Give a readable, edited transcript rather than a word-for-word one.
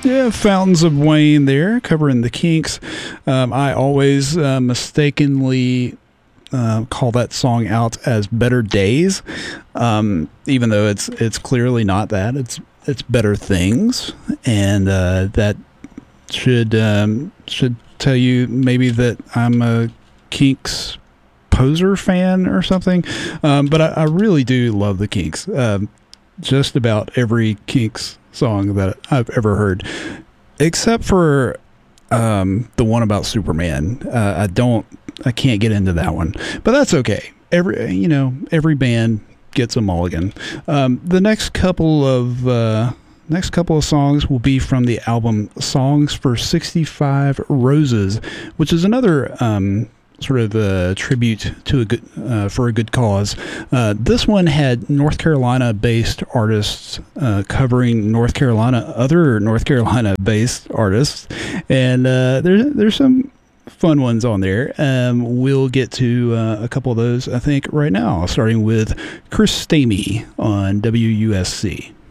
Yeah, Fountains of Wayne there, covering the Kinks. I always mistakenly call that song out as Better Days, even though it's clearly not that. It's Better Things, and that should tell you maybe that I'm a Kinks poser fan or something. But I really do love the Kinks. Just about every Kinks song that I've ever heard, except for the one about Superman. I can't get into that one, but that's okay. Every band gets a mulligan. The next couple of songs will be from the album Songs for 65 Roses, which is another sort of a tribute to for a good cause. This one had North Carolina-based artists covering other North Carolina-based artists, and there's some fun ones on there. We'll get to a couple of those, I think, right now, starting with Chris Stamey on WUSC.